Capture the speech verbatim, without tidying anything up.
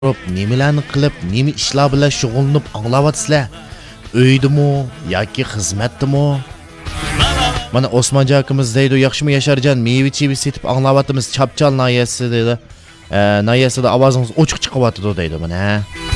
nimalarni qilib, nima ishlar bilan shug'ullanib anglaysizlar? Uydimi yoki xizmatdimi? Mana Osmonjon akamiz deydi, yaxshimi Yasharjon, meva-cheva setib anglayapmiz, Chapchal noyasi dedi. E, noyasida ovozingiz ochiq chiqyapti deydi mana.